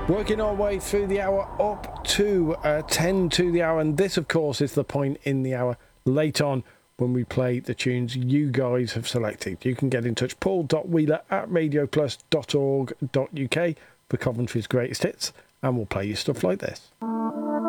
Working our way through the hour up to 10 to the hour, and this of course is the point in the hour late on when we play the tunes you guys have selected. You can get in touch, paul.wheeler@radioplus.org.uk for Coventry's greatest hits, and we'll play you stuff like this.